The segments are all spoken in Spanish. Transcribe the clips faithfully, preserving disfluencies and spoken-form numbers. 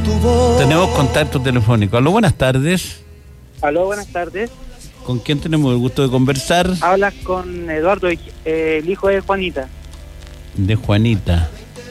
Tenemos contacto telefónico. Aló, buenas tardes. Aló, buenas tardes. ¿Con quién tenemos el gusto de conversar? Hablas con Eduardo, eh, el hijo de Juanita. De Juanita.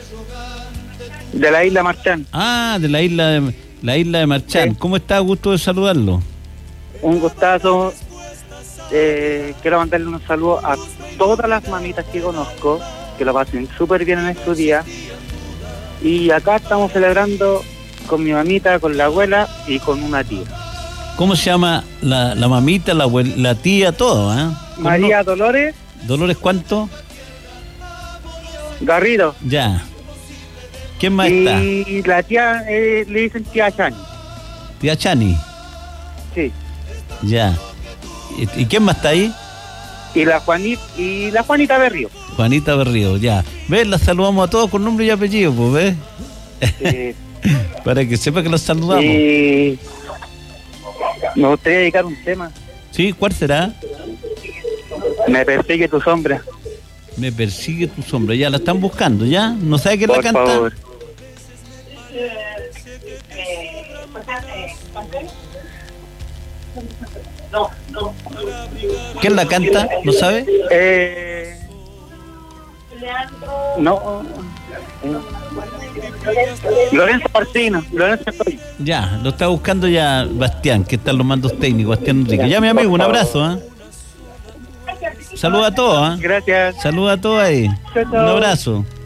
De la isla Marchán. Ah, de la isla de, la isla de Marchán. Sí. ¿Cómo está? Gusto de saludarlo. Un gustazo. Eh, quiero mandarle un saludo a todas las mamitas que conozco, que lo pasen súper bien en su día. Y acá estamos celebrando con mi mamita, con la abuela y con una tía. ¿Cómo se llama la, la mamita, la, abuel- la tía, todo? ¿Eh? María Dolores ¿Dolores cuánto? Garrido. Ya. ¿Quién más está? Y la tía, eh, le dicen tía Chani. Tía Chani. Sí. Ya. ¿Y, y quién más está ahí? Y la Juanita, y la Juanita Berrío. Juanita Berrío, ya. ¿Ves? La saludamos a todos con nombre y apellido, pues, ¿ves? Eh, Para que sepa que los saludamos. y me gustaría dedicar un tema. ¿Sí? ¿Cuál será? Me persigue tu sombra. Me persigue tu sombra. Ya la están buscando, ¿ya? ¿No sabe quién la Por canta? favor. ¿Quién la canta? ¿No sabe? Eh, no. eh, Lorenzo Martino. Lorenzo Estoy. Ya, lo está buscando ya Bastián, que está en los mandos técnicos, Bastián Enrique. Ya, mi amigo, un abrazo, ¿ah? Saluda a todos, ¿ah? Gracias. Saluda a todos ahí. Chao, Un chao. abrazo.